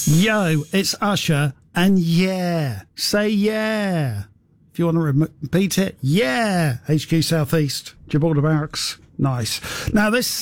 Yo, it's Usher, and yeah, say yeah. If you want to repeat it, yeah. HQ Southeast, Gibraltar Barracks, nice. Now this